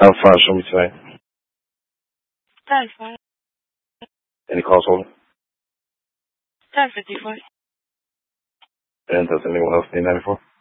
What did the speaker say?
How far show me tonight? That's fine. Any calls holder? 1054. And does anyone else need 94?